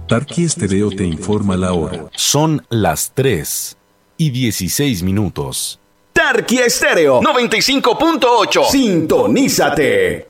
Tarqui Estéreo te informa la hora. Son las 3:16. Tarqui Estéreo 95.8. Sintonízate.